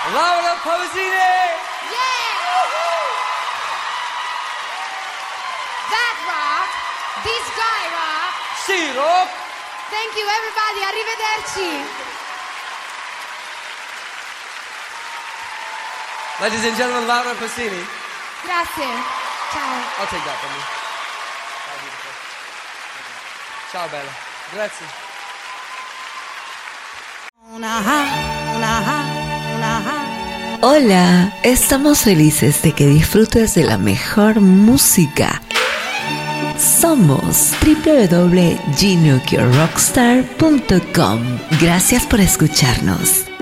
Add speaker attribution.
Speaker 1: Laura Pausini!
Speaker 2: Yeah! That rock, this guy rock.
Speaker 1: Sì, rock!
Speaker 2: Thank you everybody, arrivederci.
Speaker 1: Ladies and gentlemen, Laura Pausini.
Speaker 2: Grazie. Ciao.
Speaker 1: I'll take that from you. Ciao, bella. Grazie.
Speaker 3: Hola, estamos felices de que disfrutes de la mejor música. Somos www.gnuclearrockstar.com. Gracias por escucharnos.